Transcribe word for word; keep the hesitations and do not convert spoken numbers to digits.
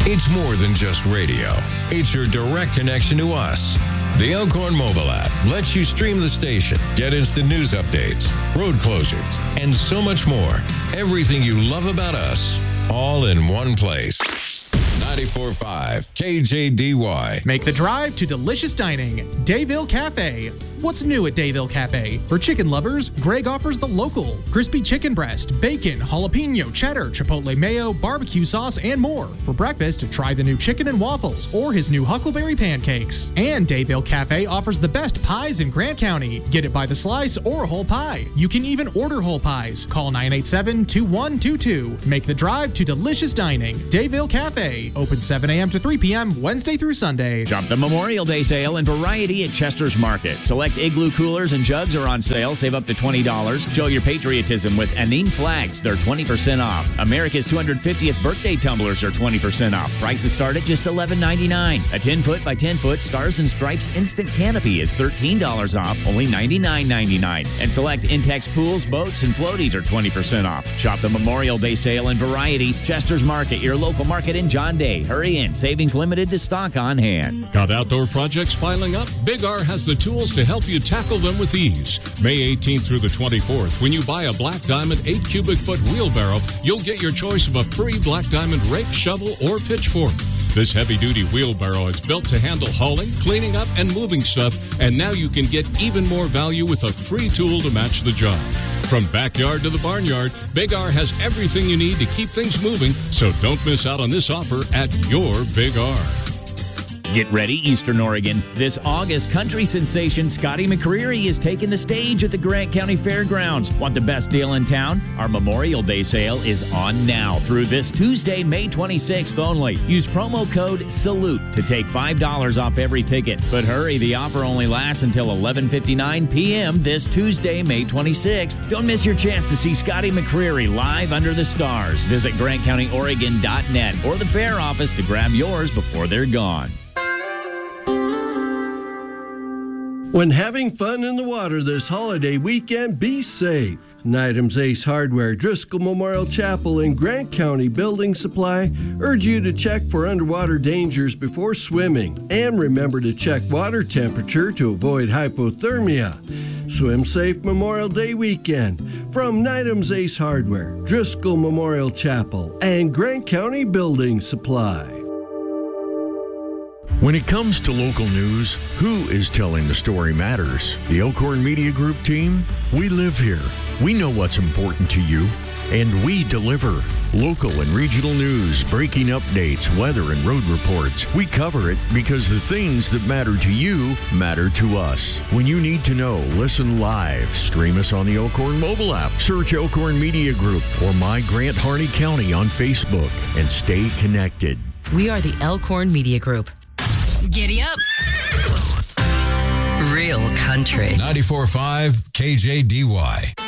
It's more than just radio. It's your direct connection to us. The Elkhorn mobile app lets you stream the station, get instant news updates, road closures, and so much more. Everything you love about us, all in one place. ninety-four point five K J D Y. Make the drive to delicious dining, Dayville Cafe. What's new at Dayville Cafe? For chicken lovers, Greg offers the local crispy chicken breast, bacon, jalapeno, cheddar, chipotle mayo, barbecue sauce, and more. For breakfast, try the new chicken and waffles or his new huckleberry pancakes. And Dayville Cafe offers the best pies in Grant County. Get it by the slice or a whole pie. You can even order whole pies. Call nine eight seven, two one two two. Make the drive to delicious dining, Dayville Cafe. Open seven a.m. to three p.m. Wednesday through Sunday. Shop the Memorial Day sale and variety at Chester's Market. Select Igloo coolers and jugs are on sale. Save up to twenty dollars. Show your patriotism with Anine flags. They're twenty percent off. America's two hundred fiftieth birthday tumblers are twenty percent off. Prices start at just eleven ninety-nine. A ten foot by ten foot Stars and Stripes instant canopy is thirteen dollars off, only ninety-nine ninety-nine. And select Intex pools, boats, and floaties are twenty percent off. Shop the Memorial Day sale and variety. Chester's Market, your local market in John Day. Hurry in. Savings limited to stock on hand. Got outdoor projects piling up? Big R has the tools to help you tackle them with ease. May eighteenth through the twenty-fourth, when you buy a Black Diamond eight cubic foot wheelbarrow, you'll get your choice of a free Black Diamond rake, shovel, or pitchfork. This heavy-duty wheelbarrow is built to handle hauling, cleaning up, and moving stuff, and now you can get even more value with a free tool to match the job. From backyard to the barnyard, Big R has everything you need to keep things moving, so don't miss out on this offer at your Big R. Get ready, Eastern Oregon. This August, country sensation Scotty McCreery is taking the stage at the Grant County Fairgrounds. Want the best deal in town? Our Memorial Day sale is on now through this Tuesday, May twenty-sixth only. Use promo code SALUTE to take five dollars off every ticket. But hurry, the offer only lasts until eleven fifty-nine p.m. this Tuesday, May twenty-sixth. Don't miss your chance to see Scotty McCreery live under the stars. Visit grant county oregon dot net or the fair office to grab yours before they're gone. When having fun in the water this holiday weekend, be safe. Nidham's Ace Hardware, Driscoll Memorial Chapel, and Grant County Building Supply urge you to check for underwater dangers before swimming. And remember to check water temperature to avoid hypothermia. Swim safe Memorial Day weekend from Nidham's Ace Hardware, Driscoll Memorial Chapel, and Grant County Building Supply. When it comes to local news, who is telling the story matters. The Elkhorn Media Group team, we live here. We know what's important to you, and we deliver. Local and regional news, breaking updates, weather, and road reports. We cover it because the things that matter to you matter to us. When you need to know, listen live. Stream us on the Elkhorn mobile app. Search Elkhorn Media Group or My Grant Harney County on Facebook and stay connected. We are the Elkhorn Media Group. Giddy up. Real country. ninety-four point five K J D Y.